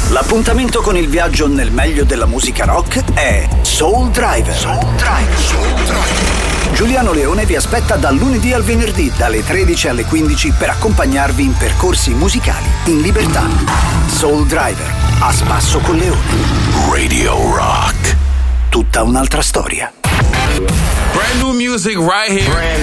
L'appuntamento con il viaggio nel meglio della musica rock è Soul Driver. Giuliano Leone vi aspetta dal lunedì al venerdì, dalle 13 alle 15 per accompagnarvi in percorsi musicali in libertà. Soul Driver, a spasso con Leone. Radio Rock. Tutta un'altra storia. Brand new music right here.